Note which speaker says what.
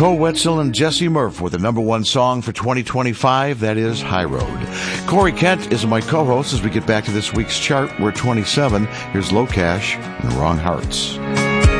Speaker 1: Cole Wetzel and Jesse Murph with the number one song for 2025, that is High Road. Corey Kent is my co-host as we get back to this week's chart. We're 27. Here's Low Cash and The Wrong Hearts.